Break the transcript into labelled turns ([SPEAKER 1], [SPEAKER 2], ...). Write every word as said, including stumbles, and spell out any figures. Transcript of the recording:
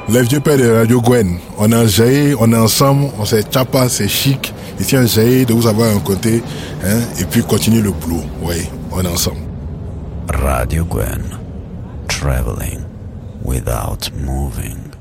[SPEAKER 1] Les vieux pères de Radio Gwen, on est en Jaï, on est ensemble, on s'est chapa, c'est chic. Ici en Jaï, de vous avoir un côté, hein, et puis continuer le boulot. Oui, on est ensemble.
[SPEAKER 2] Radio Gwen, traveling without moving.